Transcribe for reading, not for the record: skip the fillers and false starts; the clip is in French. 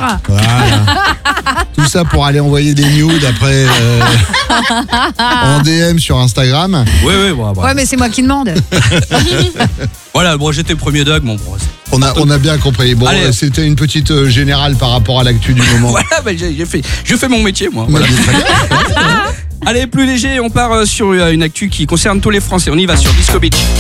moi. Voilà. Tout ça pour aller envoyer des nudes après en DM sur Instagram. Oui, bon. Ouais, mais c'est moi qui demande. Voilà, bon, j'étais premier Doug, bon, On a bien compris. Bon, Allez. c'était une petite générale par rapport à l'actu du moment. voilà, bah, je fais mon métier, moi. Ouais, Voilà. très bien. Allez, plus léger, on part sur une actu qui concerne tous les Français. On y va sur Disco Beach.